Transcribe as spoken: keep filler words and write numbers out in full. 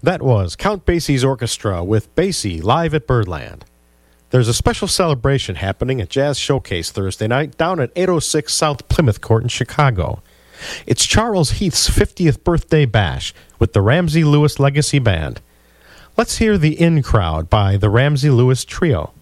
That was Count Basie's Orchestra with Basie live at Birdland. There's a special celebration happening at Jazz Showcase Thursday night down at eight oh six South Plymouth Court in Chicago. It's Charles Heath's fiftieth birthday bash with the Ramsey Lewis Legacy Band. Let's hear the In Crowd by the Ramsey Lewis Trio.